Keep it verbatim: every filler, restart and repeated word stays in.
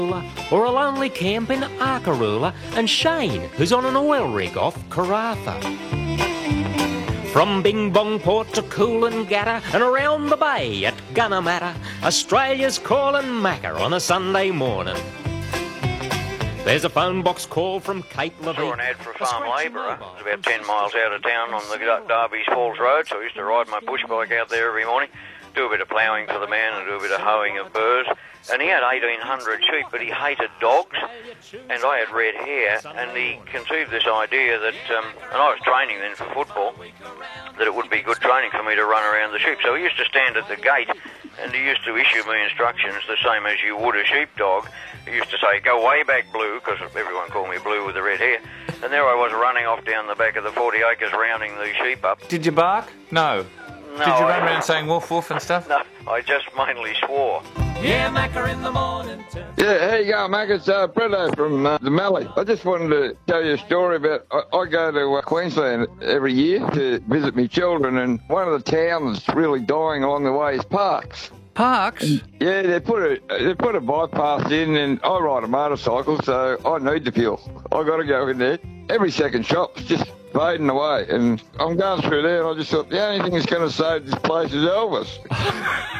or a lonely camp in Arkaroola, and Shane, who's on an oil rig off Karratha. From Bing Bong Port to Coolangatta and around the bay at Gunnamatta, Australia's calling Macca on a Sunday morning. There's a phone box call from Cape Levine. I saw an ad for a farm labourer. It was about ten miles out of town on the Darby's Falls Road, so I used to ride my bush bike out there every morning, do a bit of ploughing for the man and do a bit of hoeing of burrs. And he had eighteen hundred sheep, but he hated dogs, and I had red hair, and he conceived this idea that, um, and I was training then for football, that it would be good training for me to run around the sheep. So he used to stand at the gate, and he used to issue me instructions the same as you would a sheepdog. He used to say, go way back, Blue, because everyone called me Blue with the red hair. And there I was running off down the back of the forty acres, rounding the sheep up. Did you bark? No. No, Did you run I, around saying woof woof and stuff? No, I just mainly swore. Yeah, Macca in the morning. Yeah, how you going, Mac? It's uh, Bretto from uh, the Mallee. I just wanted to tell you a story about, I, I go to uh, Queensland every year to visit my children, and one of the towns really dying along the way is Parks. Parks? Yeah, they put a they put a bypass in, and I ride a motorcycle, so I need the fuel. I got to go in there. Every second shop's just fading away, and I'm going through there, and I just thought the only thing that's going to save this place is Elvis.